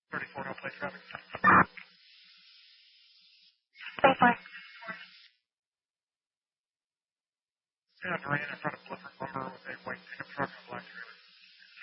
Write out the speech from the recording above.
34, no plate traffic. Bye-bye. Yeah, Duran in front of Clifford Lumber with a white pickup truck and a black trailer.